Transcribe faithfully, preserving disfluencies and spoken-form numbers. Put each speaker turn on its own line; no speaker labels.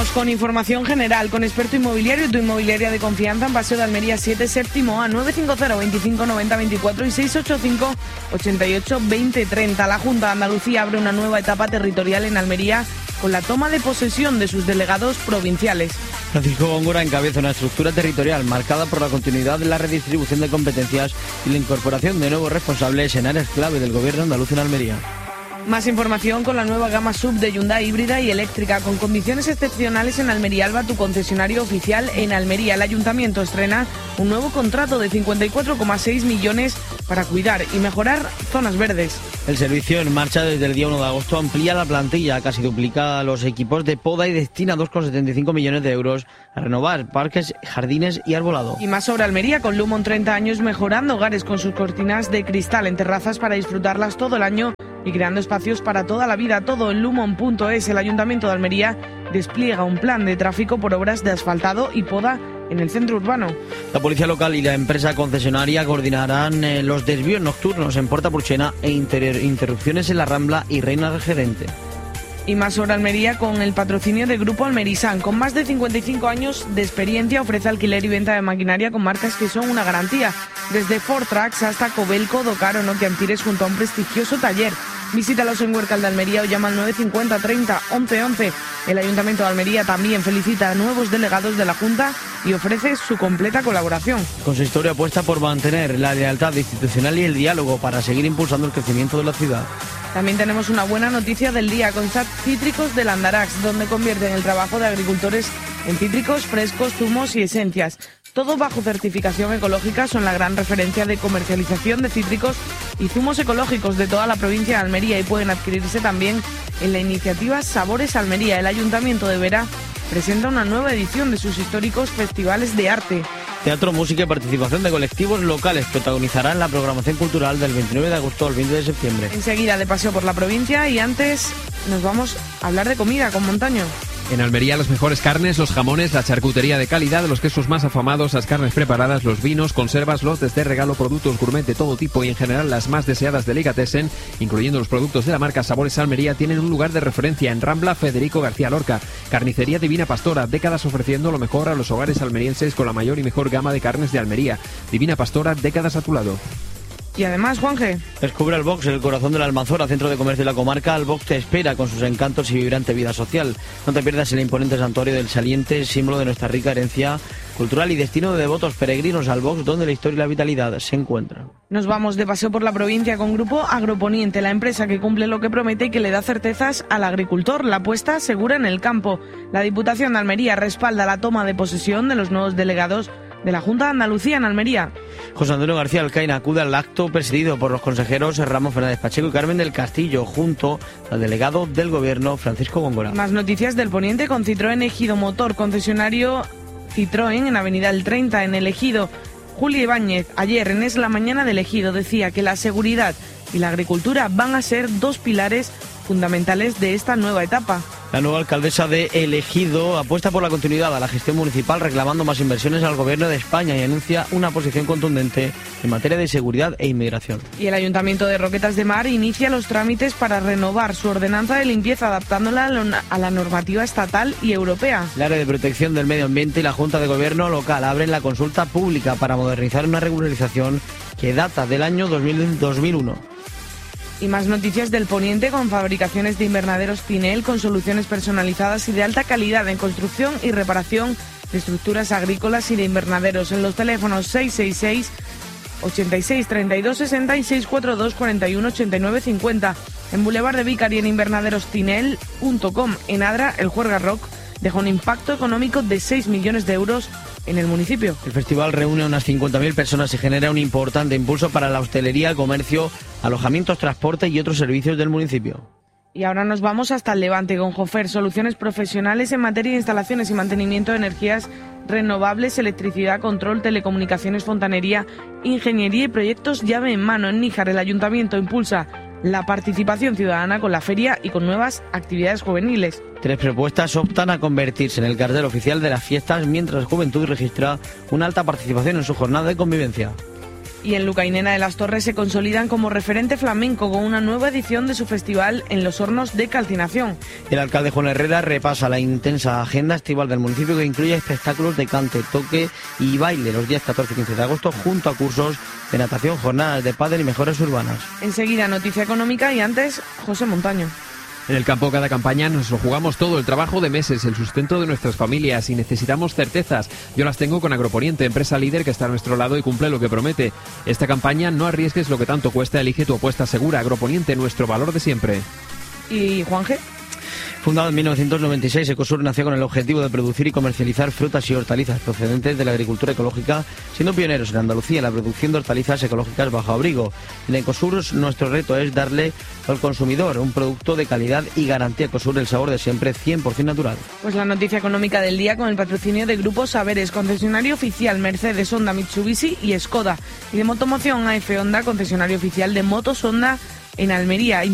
Vamos con información general. Con Experto Inmobiliario, tu inmobiliaria de confianza, en Paseo de Almería siete, séptimo A, nueve cinco cero, veinticinco noventa veinticuatro y seis ocho cinco, ochenta y ocho, veinte treinta. La Junta de Andalucía abre una nueva etapa territorial en Almería con la toma de posesión de sus delegados provinciales.
Francisco Góngora encabeza una estructura territorial marcada por la continuidad de la redistribución de competencias y la incorporación de nuevos responsables en áreas clave del gobierno andaluz en Almería.
Más información con la nueva gama sub de Hyundai híbrida y eléctrica con condiciones excepcionales en Almería Alba, tu concesionario oficial en Almería. El Ayuntamiento estrena un nuevo contrato de cincuenta y cuatro coma seis millones para cuidar y mejorar zonas verdes.
El servicio, en marcha desde el día uno de agosto, amplía la plantilla, casi duplica los equipos de poda y destina dos coma setenta y cinco millones de euros a renovar parques, jardines y arbolado.
Y más sobre Almería, con Lumon treinta años mejorando hogares con sus cortinas de cristal en terrazas para disfrutarlas todo el año y creando espacios para toda la vida. Todo en lumon punto es. El Ayuntamiento de Almería despliega un plan de tráfico por obras de asfaltado y poda en el centro urbano.
La policía local y la empresa concesionaria coordinarán eh, los desvíos nocturnos en Puerta Purchena e inter- interrupciones en la Rambla y Reina del Gerente.
Y más sobre Almería con el patrocinio de Grupo Almerisan. Con más de cincuenta y cinco años de experiencia ofrece alquiler y venta de maquinaria con marcas que son una garantía. Desde Ford Trucks hasta Cobelco, Docar o Nokia Antires junto a un prestigioso taller. Visítalos en Huércal de Almería o llama al nueve cincuenta, treinta, once once. El Ayuntamiento de Almería también felicita a nuevos delegados de la Junta y ofrece su completa colaboración.
Consistorio apuesta por mantener la lealtad institucional y el diálogo para seguir impulsando el crecimiento de la ciudad.
También tenemos una buena noticia del día con Cítricos del Andarax, donde convierten el trabajo de agricultores en cítricos frescos, zumos y esencias. Todo bajo certificación ecológica. Son la gran referencia de comercialización de cítricos y zumos ecológicos de toda la provincia de Almería y pueden adquirirse también en la iniciativa Sabores Almería. El Ayuntamiento de Vera presenta una nueva edición de sus históricos festivales de arte.
Teatro, música y participación de colectivos locales protagonizarán la programación cultural del veintinueve de agosto al veinte de septiembre.
Enseguida de paseo por la provincia y antes nos vamos a hablar de comida con Montaño.
En Almería las mejores carnes, los jamones, la charcutería de calidad, los quesos más afamados, las carnes preparadas, los vinos, conservas, lotes de regalo, productos gourmet de todo tipo y en general las más deseadas delicatessen, incluyendo los productos de la marca Sabores Almería, tienen un lugar de referencia en Rambla Federico García Lorca. Carnicería Divina Pastora, décadas ofreciendo lo mejor a los hogares almerienses con la mayor y mejor gama de carnes de Almería. Divina Pastora, décadas a tu lado.
Y además, Juanje,
descubre Albox, el corazón de la Almanzora, centro de comercio de la comarca. Albox te espera con sus encantos y vibrante vida social. No te pierdas el imponente santuario del Saliente, símbolo de nuestra rica herencia cultural y destino de devotos peregrinos. Albox, donde la historia y la vitalidad se encuentran.
Nos vamos de paseo por la provincia con Grupo Agroponiente, la empresa que cumple lo que promete y que le da certezas al agricultor. La apuesta segura en el campo. La Diputación de Almería respalda la toma de posesión de los nuevos delegados de la Junta de Andalucía en Almería.
José Antonio García Alcaina acude al acto presidido por los consejeros Ramón Fernández Pacheco y Carmen del Castillo, junto al delegado del Gobierno, Francisco Góngora.
Más noticias del Poniente con Citroën Ejido Motor, concesionario Citroën en Avenida El treinta, en El Ejido. Julia Ibáñez, ayer en Es la Mañana del Ejido, decía que la seguridad y la agricultura van a ser dos pilares fundamentales de esta nueva etapa.
La nueva alcaldesa de El Ejido apuesta por la continuidad a la gestión municipal, reclamando más inversiones al Gobierno de España y anuncia una posición contundente en materia de seguridad e inmigración.
Y el Ayuntamiento de Roquetas de Mar inicia los trámites para renovar su ordenanza de limpieza, adaptándola a la normativa estatal y europea.
El área de protección del medio ambiente y la Junta de Gobierno local abren la consulta pública para modernizar una regularización que data del año dos mil uno.
Y más noticias del Poniente con fabricaciones de invernaderos Tinel con soluciones personalizadas y de alta calidad en construcción y reparación de estructuras agrícolas y de invernaderos. En los teléfonos seis seis seis, ochenta y seis, treinta y dos sesenta y seis cuarenta y dos cuarenta y uno ochenta y nueve cincuenta. En Boulevard de Vicar y en invernaderos tinel punto com. En Adra, el Juerga Rock deja un impacto económico de seis millones de euros en el municipio.
El festival reúne a unas cincuenta mil personas y genera un importante impulso para la hostelería, comercio, alojamientos, transporte y otros servicios del municipio.
Y ahora nos vamos hasta el Levante con Jofer, soluciones profesionales en materia de instalaciones y mantenimiento de energías renovables, electricidad, control, telecomunicaciones, fontanería, ingeniería y proyectos llave en mano. En Níjar, el Ayuntamiento impulsa la participación ciudadana con la feria y con nuevas actividades juveniles.
Tres propuestas optan a convertirse en el cartel oficial de las fiestas, mientras Juventud registra una alta participación en su jornada de convivencia.
Y en Lucainena de las Torres se consolidan como referente flamenco con una nueva edición de su festival en los hornos de calcinación.
El alcalde Juan Herrera repasa la intensa agenda estival del municipio, que incluye espectáculos de cante, toque y baile los días catorce y quince de agosto, junto a cursos de natación, jornadas de pádel y mejoras urbanas.
Enseguida noticia económica y antes José Montaño.
En el campo cada campaña nos lo jugamos todo, el trabajo de meses, el sustento de nuestras familias, y necesitamos certezas. Yo las tengo con Agroponiente, empresa líder que está a nuestro lado y cumple lo que promete. Esta campaña, no arriesgues lo que tanto cuesta, elige tu apuesta segura. Agroponiente, nuestro valor de siempre.
¿Y Juanje?
Fundado en mil novecientos noventa y seis, Ecosur nació con el objetivo de producir y comercializar frutas y hortalizas procedentes de la agricultura ecológica, siendo pioneros en Andalucía en la producción de hortalizas ecológicas bajo abrigo. En Ecosur nuestro reto es darle al consumidor un producto de calidad y garantía. Ecosur, el sabor de siempre, cien por ciento natural.
Pues la noticia económica del día con el patrocinio de Grupo Saberes, concesionario oficial Mercedes, Honda, Mitsubishi y Skoda. Y de Motomoción A F Honda, concesionario oficial de motos Honda en Almería.